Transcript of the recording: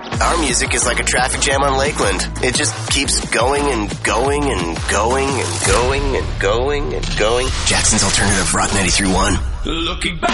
Our music is like a traffic jam on Lakeland. It just keeps going and going and going and going and going and going. Jackson's Alternative Rock 93.1. Looking back.